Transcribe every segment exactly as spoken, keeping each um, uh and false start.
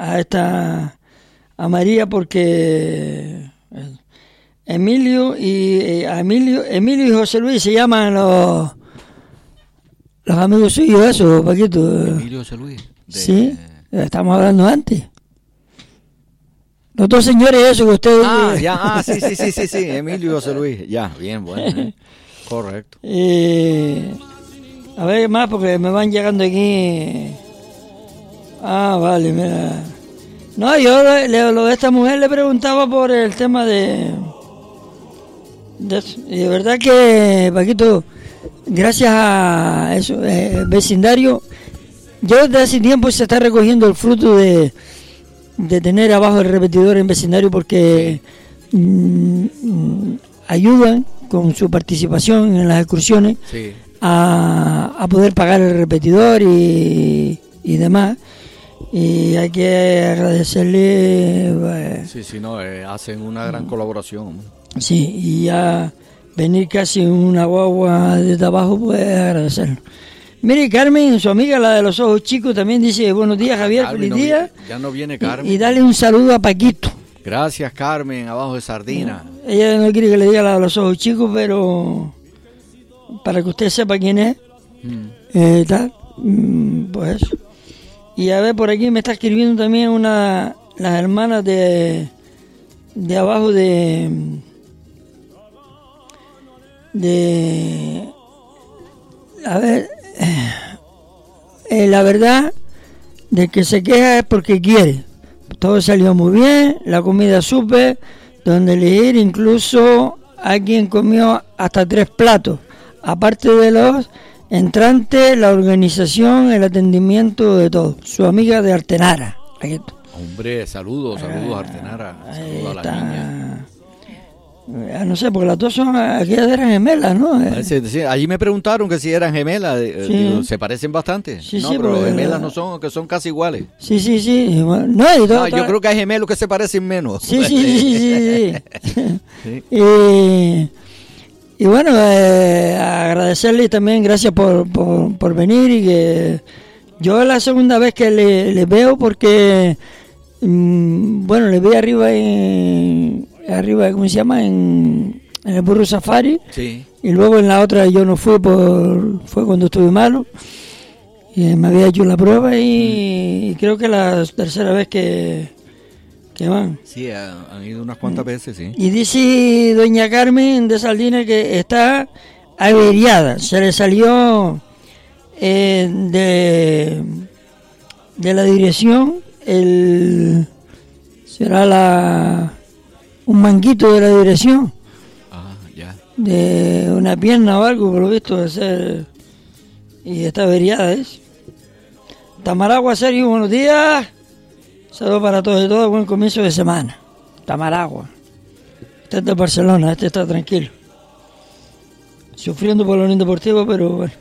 a esta a María porque Emilio y eh, a Emilio Emilio y José Luis se llaman los los amigos suyos, eso, Paquito. Emilio y José Luis. De... Sí, estamos hablando antes. Los dos señores, eso que ustedes... Ah, ya, ah, sí, sí, sí, sí, sí, Emilio y José Luis, ya, bien, bueno, eh. Correcto. Eh, a ver más, porque me van llegando aquí... Ah, vale, mira. No, yo le, lo de esta mujer le preguntaba por el tema de... de y de verdad que, Paquito, gracias a eso, eh, vecindario, yo desde hace tiempo se está recogiendo el fruto de... de tener abajo el repetidor en vecindario porque mm, ayudan con su participación en las excursiones sí. a, a poder pagar el repetidor y, y demás, y hay que agradecerle. Pues, sí, sí, no, eh, hacen una gran colaboración. Sí, y ya venir casi una guagua desde abajo, pues agradecerlo. Mire, Carmen, su amiga, la de los ojos chicos, también dice, buenos días, Javier, Carmen, feliz no día. Viene, ya no viene Carmen. Y, y dale un saludo a Paquito. Gracias, Carmen, abajo de Sardina. Ella no quiere que le diga la de los ojos chicos, pero para que usted sepa quién es, mm. eh, tal, mm, pues eso. Y a ver, por aquí me está escribiendo también una, las hermanas de, de abajo de, de, a ver, eh, la verdad de que se queja es porque quiere. Todo salió muy bien, la comida supe, donde elegir, incluso alguien comió hasta tres platos, aparte de los entrantes, la organización, el atendimiento de todo. Su amiga de Artenara. Hombre, saludos, saludos a Artenara, saludos a la niña. No sé, porque las dos son, aquellas eran gemelas, ¿no? Sí, sí, allí me preguntaron que si eran gemelas, sí. Digo, se parecen bastante. Sí, no, sí, pero porque... gemelas no son, que son casi iguales. Sí, sí, sí. No, y todo, no yo creo que hay gemelos que se parecen menos. Sí, sí, sí, sí, sí. sí. y, y bueno, eh, agradecerle también, gracias por, por, por venir, y que yo es la segunda vez que le, le veo porque, mmm, bueno, le vi arriba en... arriba, ¿cómo se llama? En, en el Burro Safari. Sí. Y luego en la otra yo no fui, por fue cuando estuve malo. Y me había hecho la prueba y, y creo que la tercera vez que, que van. Sí, han ido unas cuantas veces, sí. Y dice doña Carmen de Saldina que está averiada. Se le salió eh, de, de la dirección el... será la... un manguito de la dirección. Ah, ya. De una pierna o algo, por lo visto, de ser. Y está averiada, ¿es? Tamaragua, Sergio, buenos días. Saludos para todos y todas, buen comienzo de semana. Tamaragua. Este es de Barcelona, este está tranquilo. Sufriendo por la Unión Deportiva, pero bueno.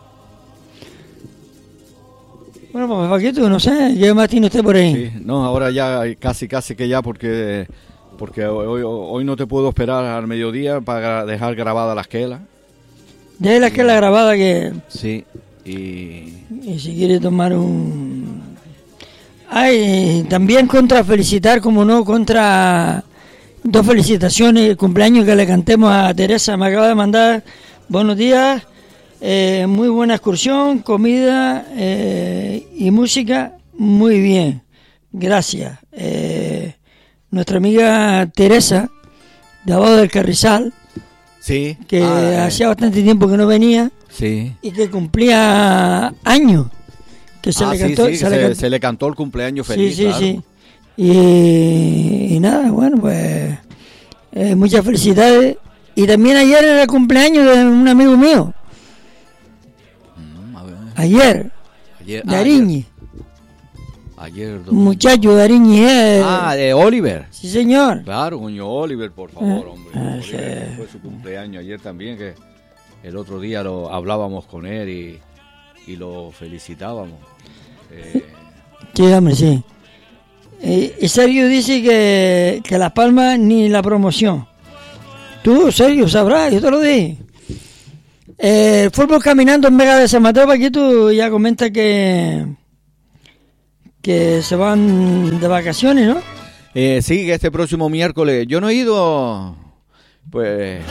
Bueno, pues Paquito, no sé, ¿qué más tiene usted por ahí? Sí, no, ahora ya casi, casi que ya, porque porque hoy, hoy no te puedo esperar al mediodía para dejar grabada la esquela. Deje la esquela grabada que... Sí, y... Y si quiere tomar un... Ay, también contra felicitar, como no, contra... Dos felicitaciones, el cumpleaños que le cantemos a Teresa, me acaba de mandar buenos días, eh, muy buena excursión, comida eh, y música, muy bien, gracias. Eh, nuestra amiga Teresa, de abajo del Carrizal, sí, que ah, hacía eh. bastante tiempo que no venía, sí, y que cumplía años, que se, ah, le, cantó, sí, sí, se, se, le cantó, se le cantó el cumpleaños feliz. Sí, sí, claro. sí. Y, y nada, bueno, pues eh, muchas felicidades. Y también ayer era el cumpleaños de un amigo mío. Mm, a ver. Ayer, ayer de ah, Ariñi. Ayer. Un muchacho de Ariñi. Eh. Ah, de Oliver. Sí, señor. Claro, coño, Oliver, por favor, ah, hombre. Ah, Oliver, sí. fue su cumpleaños ayer también, que el otro día lo hablábamos con él y, y lo felicitábamos. Eh, sí, hombre, sí. Eh, y Sergio dice que, que Las Palmas ni la promoción. Tú, Sergio, sabrás, yo te lo dije. Eh, el fútbol caminando en Vega de San Mateo, Paquito, ya comenta que que se van de vacaciones, ¿no? Eh, sí, que este próximo miércoles. Yo no he ido, pues...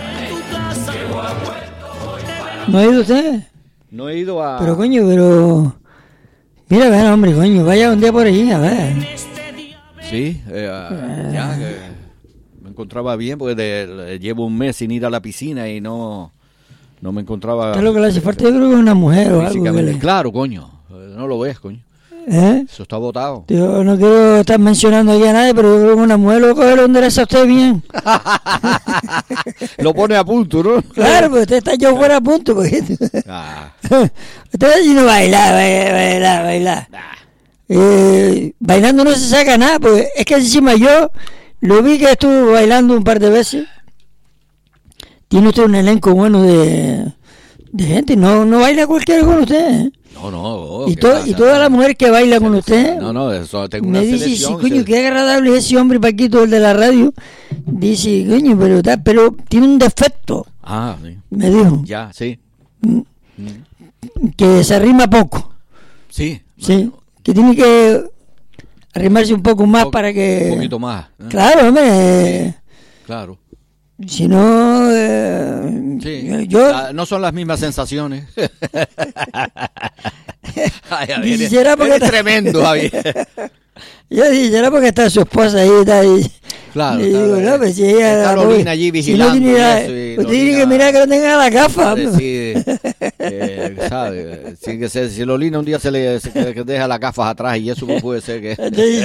¿No ha ido usted? No he ido a... Pero coño, pero... Mira, a ver, hombre, coño, vaya un día por allí, a ver. Sí, eh, uh, ya, que me encontraba bien, porque de, de, llevo un mes sin ir a la piscina y no, no me encontraba... ¿Qué es lo que le hace falta? Yo creo que es una mujer o algo. Que le... Claro, coño, no lo ves, coño. ¿Eh? Eso está botado. Yo no quiero estar mencionando aquí a nadie, pero yo creo que una mujer lo coge, lo endereza a usted bien. Lo pone a punto, ¿no? Claro, pues usted está yo fuera a punto. Porque... Ah. Usted si no bailar, bailar, bailar, bailar. Ah. Eh, bailando no se saca nada, porque es que encima yo lo vi que estuvo bailando un par de veces. Tiene usted un elenco bueno de, de gente, no, no baila cualquiera con usted, ¿eh? No, no. Oh, y, to, y toda la mujer que baila con usted, no, no, eso, tengo me una dice, sí, coño, se... qué agradable es ese hombre Paquito, el de la radio. Dice, coño, pero, pero tiene un defecto. Ah, sí. Me dijo. Ya, sí. Que se arrima poco. Sí. Sí, que tiene que arrimarse un poco más po para que... Un poquito más. ¿eh? Claro, hombre. Sí, claro. Si no... Eh, sí, yo... la, no son las mismas sensaciones. Ay, Javier, si era porque es tremendo, Javier. Yo dije, será porque está su esposa ahí, está ahí. Claro, y digo, está, no, pues si ella... está Lolina allí vigilando. Si no tiene, eso, y usted Lolina, tiene que mirar que no tenga la gafa. Sí, eh, ¿sabe? Si, que se, si Lolina un día se le se, que deja las gafas atrás y eso puede ser que...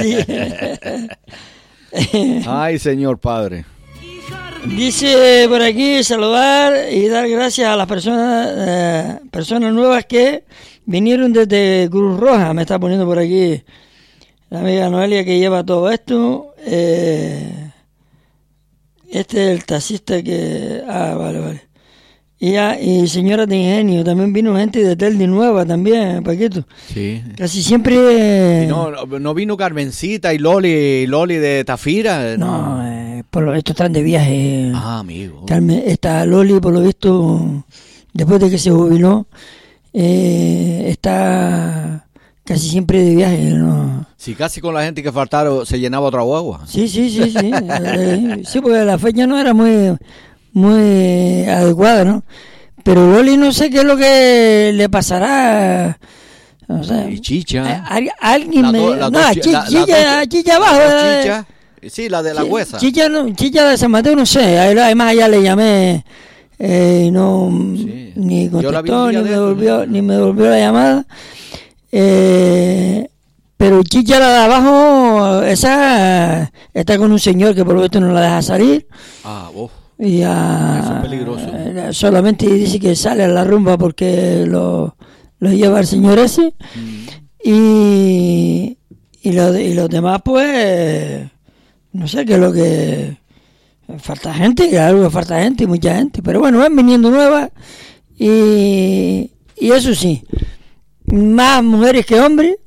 Sí, sí. Ay, señor Padre. Dice por aquí saludar y dar gracias a las personas eh, personas nuevas que vinieron desde Cruz Roja. Me está poniendo por aquí la amiga Noelia que lleva todo esto. Eh, este es el taxista que... Ah, vale, vale. Y, ya, y señora de Ingenio. También vino gente de Teldi Nueva también, Paquito. Sí. Casi siempre... Y no, no vino Carmencita y Loli, Loli de Tafira. No, no eh, por lo visto están de viaje. Ah, amigo. Carmen, está Loli, por lo visto, después de que se jubiló, eh, está casi siempre de viaje, ¿no? Sí, casi con la gente que faltaron se llenaba otra guagua. Sí, sí, sí, sí. eh, sí, porque la fecha no era muy, muy adecuada, ¿no? Pero Loli no sé qué es lo que le pasará. No sé. Y Chicha. A, a, alguien la me... Do, la no, do, Chicha, la, Chicha, la Chicha abajo. La Chicha. Sí, la de la huesa. Chicha, no, Chicha de San Mateo, no sé. Además, allá le llamé eh, y no sí. ni contestó, ni me, devolvió, ¿no? ni me devolvió la llamada. Eh, pero Chicha, la de abajo, esa está con un señor que por lo visto no la deja salir. Ah, vos. Y ya, eso es peligroso. Eh, solamente dice que sale a la rumba porque lo, lo lleva el señor ese. Mm. Y, y, lo, y los demás, pues... No sé qué es lo que... Falta gente, que algo falta gente, mucha gente. Pero bueno, van viniendo nuevas. Y, y eso sí, más mujeres que hombres.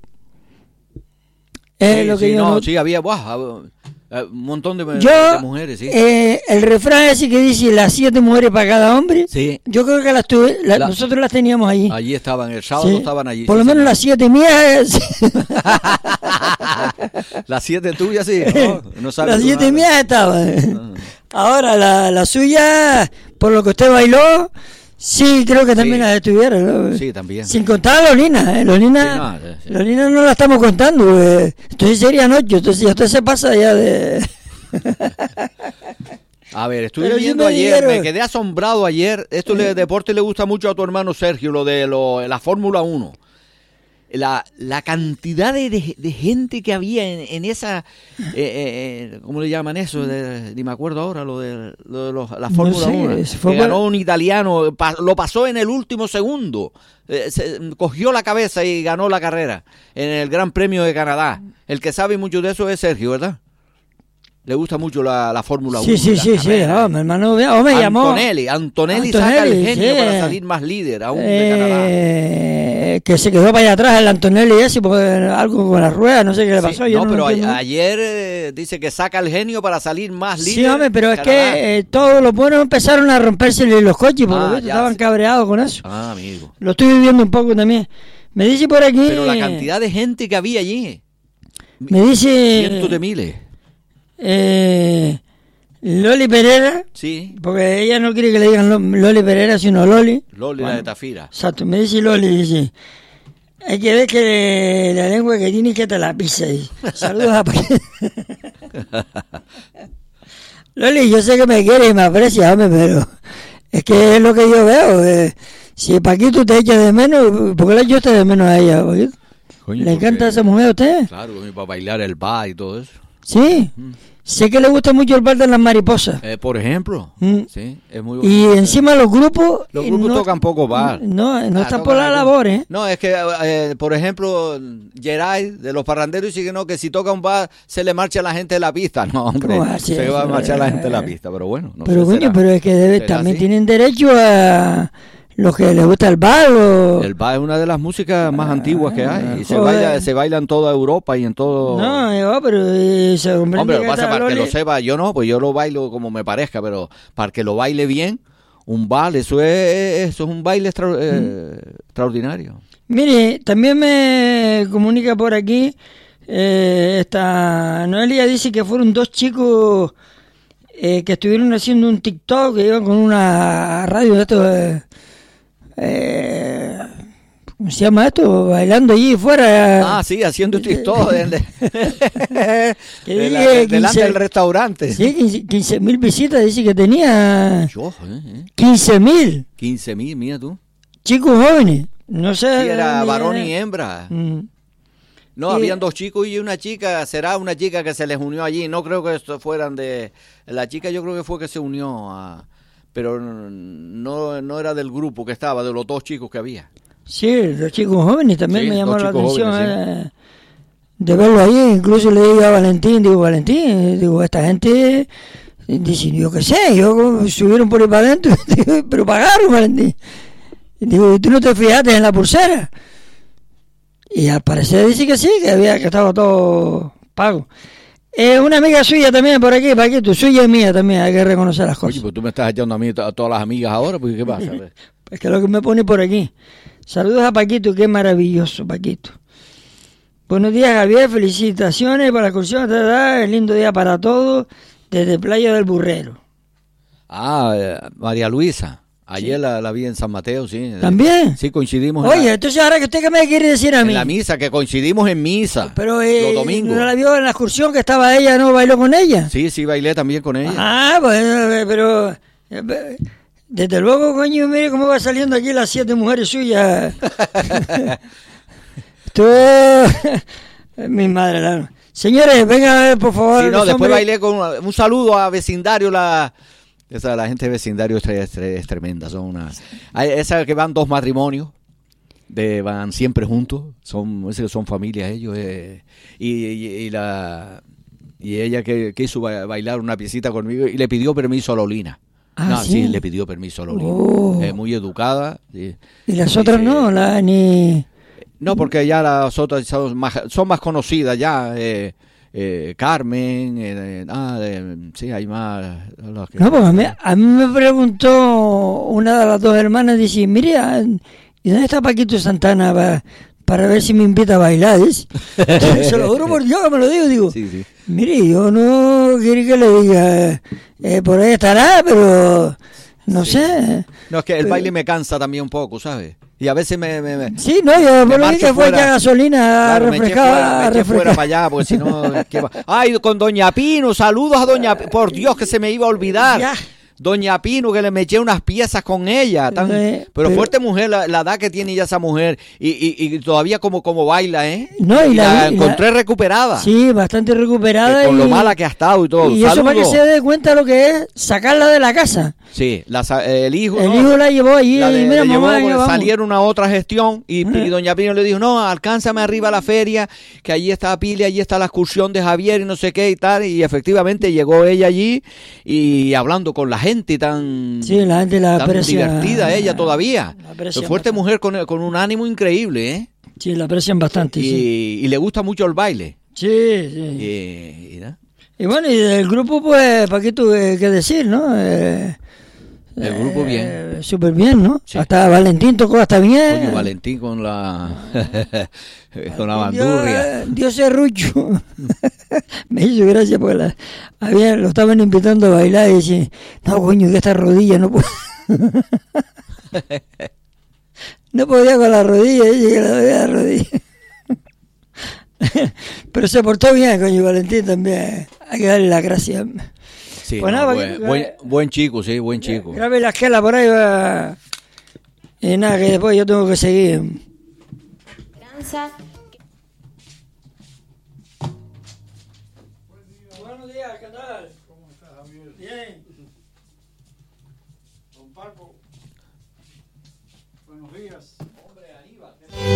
Es sí, lo que sí, yo no, no... sí, había wow, un montón de, yo, de mujeres, sí. Eh, el refrán ese que dice las siete mujeres para cada hombre. Sí. Yo creo que las tuve, la, la, nosotros las teníamos allí. Allí estaban, el sábado sí. estaban allí. Por sí, lo menos sí. Las siete mías. Las siete tuyas, sí. No, no sabes las siete nada. mías estaban. Ah. Ahora, la, la suya, por lo que usted bailó, sí, creo que también sí. Las estuvieron, ¿no? Sí, también. Sin contar a Lolina, ¿eh? Lolina, sí, no, sí. Lolina no la estamos contando, eh. Entonces sería noche, entonces ya usted se pasa ya de... A ver, estuve viendo sí me ayer, dijeron... me quedé asombrado ayer. Esto de deporte le gusta mucho a tu hermano Sergio, lo de lo, la Fórmula uno. La, la cantidad de, de, de gente que había en, en esa, eh, eh, ¿cómo le llaman eso? De, ni me acuerdo ahora, lo de, lo de los, la Fórmula no sé, uno. Que ganó para... un italiano, pa, lo pasó en el último segundo. Eh, se, cogió la cabeza y ganó la carrera en el Gran Premio de Canadá. El que sabe mucho de eso es Sergio, ¿verdad? Le gusta mucho la, la Fórmula sí, uno. Sí, sí, sí, oh, mi hermano oh, me llamó. Antonelli, Antonelli, Antonelli saca el genio sí. Para salir más líder aún eh, de Canadá. Que se quedó para allá atrás el Antonelli ese, porque algo con la rueda, no sé qué le pasó. Sí, yo no, no pero a, ayer eh, dice que saca el genio para salir más líder. Sí, hombre, pero es que eh, todos los buenos empezaron a romperse los coches, porque ah, estaban sí. cabreados con eso. Ah, amigo. Lo estoy viviendo un poco también. Me dice por aquí... Pero la cantidad de gente que había allí... Me dice... Cientos de miles. Eh, Loli Pereira. Sí. Porque ella no quiere que le digan Loli Pereira, sino Loli. Loli, bueno, la de Tafira. Exacto, me dice Loli, dice... Hay que ver que la lengua que tiene que te la pisa. Dice. Saludos a Paquito. Loli, yo sé que me quiere y me aprecia, hombre, pero... Es que es lo que yo veo. Eh, si Paquito te echa de menos, ¿por qué le echa de menos a ella, Paquito? Coño, ¿le encanta a esa mujer a usted? Claro, para bailar el bar y todo eso. Sí. Mm. Sé que le gusta mucho el bar de las mariposas. Eh, por ejemplo. Mm. Sí, es muy bonito. Y encima los grupos... Los grupos no, tocan poco bar. No, no, no ah, están por la labor, ¿eh? No, es que, eh, por ejemplo, Geray, de los parranderos, dice que no, que si toca un bar, se le marcha a la gente de la pista. No, hombre, se va a marchar a la gente de la pista, pero bueno. No pero, sé, coño, será, pero es que debe, también así. Tienen derecho a... Los que les gusta el bar o... El bar es una de las músicas más ah, antiguas que hay. Y se baila, se baila en toda Europa y en todo... No, yo, pero... Eh, se hombre, lo que pasa para que lo sepa, yo no, pues yo lo bailo como me parezca, pero para que lo baile bien, un bar, eso es, eso es un baile extra, eh, mm. extraordinario. Mire, también me comunica por aquí, eh, esta Noelia dice que fueron dos chicos eh, que estuvieron haciendo un TikTok, que iban con una radio de estos... Eh, Eh, ¿cómo se llama esto? Bailando allí fuera. Ah, sí, haciendo TikTok de, de, de la, de, delante del restaurante. Sí, quince mil visitas, dice que tenía. Yo, eh, quince mil. quince mil, mira tú. Chicos jóvenes, no sé. Sí, era varón y hembra. Mm. No, y, habían dos chicos y una chica, será una chica que se les unió allí. No creo que esto fueran de... La chica yo creo que fue que se unió a... Pero no, no era del grupo que estaba, de los dos chicos que había. Sí, los chicos jóvenes también sí, me llamó la atención jóvenes, eh, sí. de verlo ahí. Incluso le digo a Valentín, digo, Valentín, digo, esta gente, dice, yo qué sé, yo subieron por ahí para adentro, pero pagaron, Valentín. Y digo, ¿tú no te fijaste en la pulsera? Y al parecer dice que sí, que había que estaba todo pago. Eh, una amiga suya también por aquí, Paquito, suya y mía también, hay que reconocer las cosas. Oye, pues tú me estás echando a mí a todas las amigas ahora, pues ¿qué pasa? Es que es lo que me pone por aquí. Saludos a Paquito, qué maravilloso, Paquito. Buenos días, Javier, felicitaciones por la excursión, es lindo día para todos, desde Playa del Burrero. Ah, eh, María Luisa. Ayer sí. la, la vi en San Mateo, sí. ¿También? Sí, coincidimos. Oye, la, entonces ahora que usted qué me quiere decir a mí. En la misa, que coincidimos en misa. Pero eh, los domingos. ¿no la vio en la excursión que estaba ella, no bailó con ella? Sí, sí, bailé también con ella. Ah, bueno, pero... Desde luego, coño, mire cómo va saliendo aquí las siete mujeres suyas. Tú... Mi madre, la... Señores, vengan a ver, por favor. Sí, no, después hombres. Bailé con una, un saludo a vecindario, la... Esa, la gente de vecindario es, es, es tremenda, son una... Esa que van dos matrimonios, de, van siempre juntos, son, son familias ellos, eh, y, y, y la y ella que quiso bailar una piecita conmigo y le pidió permiso a Lolina. Ah, no, sí, sí le pidió permiso a Lolina. Oh. Es muy educada. Y, y las y, otras no, la, ni... No, porque ya las otras son más, son más conocidas ya, eh, Eh, Carmen, eh, ah, eh, sí, hay más. Los que... No, pues a mí, a mí me preguntó una de las dos hermanas, dice, mire, ¿y dónde está Paquito Santana para, para ver si me invita a bailar? Se lo juro por Dios que me lo digo, digo, sí, sí. Mire, yo no quiero que le diga, eh, por ahí estará, pero no sí. sé. No, es que el pero... baile me cansa también un poco, ¿sabes? Y a veces me... me, me sí, no, yo por lo que fue ya gasolina claro, a refrescar. Me eché fuera, me eché fuera para allá, porque si no... Ay, con Doña Pino, saludos a Doña Pino. Por Dios, que se me iba a olvidar. Ya. Doña Pino, que le me eché unas piezas con ella. Tan, eh, pero, pero fuerte mujer, la, la edad que tiene ya esa mujer. Y, y, y todavía como, como baila, ¿eh? No, y, y la, la encontré la, recuperada. Sí, bastante recuperada. Que con y, lo mala que ha estado y todo. Y eso para que se dé cuenta lo que es sacarla de la casa. Sí, la, el hijo... El no, hijo la llevó allí. La de, y mira, le mamá, llevó, salieron a otra gestión y, ¿eh? Y Doña Pino le dijo, no, alcánzame arriba a la feria, que allí está Pili, allí está la excursión de Javier y no sé qué y tal. Y efectivamente llegó ella allí y hablando con la gente tan... Sí, la gente la tan aprecia, divertida ella todavía. Fuerte bastante. Mujer con, con un ánimo increíble, ¿eh? Sí, la aprecian bastante, y, sí. Y le gusta mucho el baile. Sí, sí. Y, y, ¿no? y bueno, y del grupo, pues, ¿para qué tuve que decir, no? Eh, El grupo bien. Eh, Súper bien, ¿no? Sí. Hasta Valentín tocó hasta bien. Coño, Valentín con la con la bandurria. Dios, Dios serrucho. Me hizo gracia porque la, había, lo estaban invitando a bailar y dice, no, coño, que esta rodilla no puedo. No podía con la rodilla, dice que la dolía la rodilla. Pero se portó bien, coño, Valentín también. Hay que darle las gracias. Sí, Pues no, nada, buen, que- buen, buen chico, sí, buen chico. Grabe la esquela por ahí va. Y nada, que después yo tengo que seguir. Esperanza. Buenos días, ¿qué tal? ¿Cómo estás, Javier? Bien. Don Paco, buenos días. Hombre, Aníbal.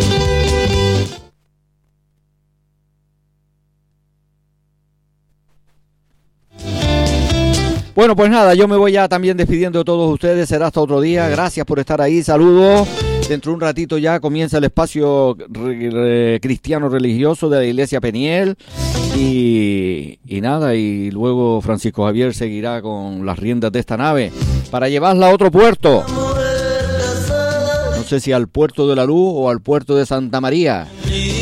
Bueno, pues nada, yo me voy ya también despidiendo de todos ustedes. Será hasta otro día. Gracias por estar ahí. Saludos. Dentro de un ratito ya comienza el espacio re- re- cristiano religioso de la Iglesia Peniel. Y, y nada, y luego Francisco Javier seguirá con las riendas de esta nave para llevarla a otro puerto. No sé si al puerto de la Luz o al puerto de Santa María.